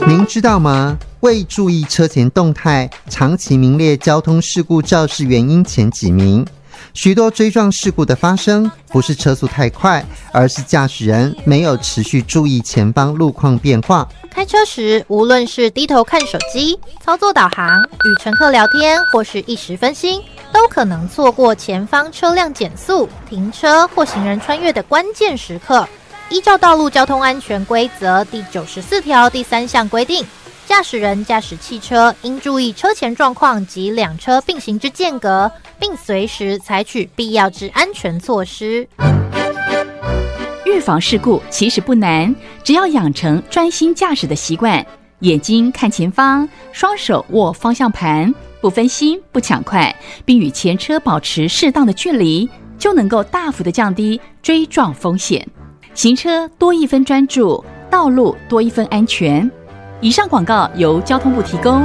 您知道吗？未注意车前动态，长期名列交通事故肇事原因前几名。许多追撞事故的发生，不是车速太快，而是驾驶人没有持续注意前方路况变化。 开车时，无论是低头看手机、操作导航、与乘客聊天，或是一时分心，都可能错过前方车辆减速、停车或行人穿越的关键时刻。依照道路交通安全规则第94条第3项规定，驾驶人驾驶汽车应注意车前状况及两车并行之间隔，并随时采取必要之安全措施。 预防事故其实不难，只要养成专心驾驶的习惯，眼睛看前方，双手握方向盘，不分心不抢快，并与前车保持适当的距离，就能够大幅的降低追撞风险。行车多一分专注，道路多一分安全。以上广告由交通部提供。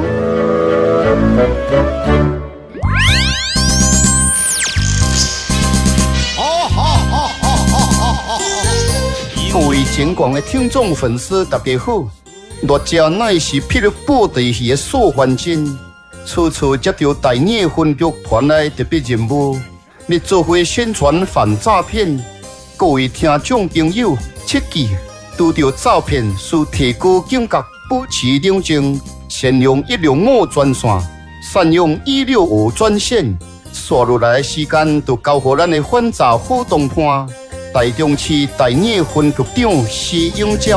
各位前广的听众粉丝大家好，热食乃是霹雳布袋戏的素还真，处处接到大业分局传来特别任务，要做伙宣传反诈骗。各位听众朋友，切记遇到诈骗需提高警觉，保持冷静，善用165专线，善用165专线，刷落来的时间就交予咱的反诈好同伴。台中市大业分局长施永昭。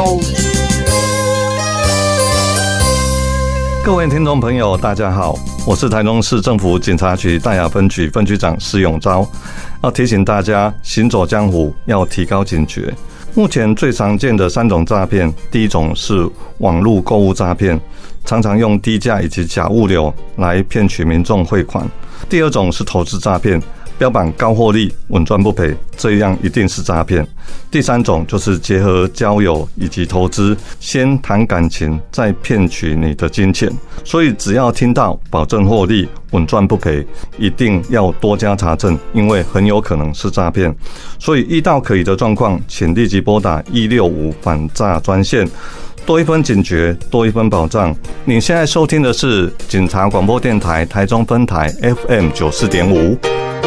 各位听众朋友，大家好，我是台中市政府警察局大雅分局分局长施永昭。要提醒大家，行走江湖要提高警觉。目前最常见的3种诈骗，第一种是网络购物诈骗，常常用低价以及假物流来骗取民众汇款。第二种是投资诈骗，标榜高获利、稳赚不赔，这样一定是诈骗。第3种就是结合交友以及投资，先谈感情，再骗取你的金钱。所以只要听到保证获利、稳赚不赔，一定要多加查证，因为很有可能是诈骗。所以遇到可疑的状况，请立即拨打165反诈专线。多一分警觉，多一分保障。你现在收听的是警察广播电台台中分台 FM 94.5。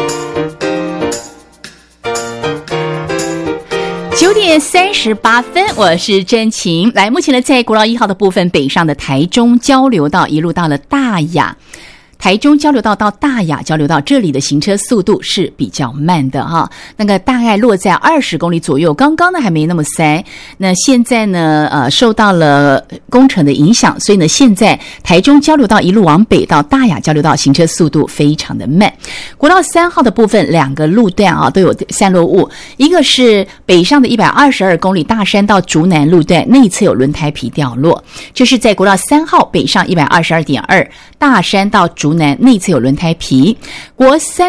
9点38分，我是真晴。来，目前呢，在国道1号的部分，北上的台中交流道一路到了大雅。台中交流道到大雅交流道这里的行车速度是比较慢的哈，那个大概落在20公里左右，刚刚呢还没那么塞。那现在呢受到了工程的影响，所以呢现在台中交流道一路往北到大雅交流道行车速度非常的慢。国道3号的部分2个路段都有散落物，一个是北上的122公里大山到竹南路段内侧有轮胎皮掉落，这是在国道3号北上122.2大山到竹南内侧有轮胎皮。国3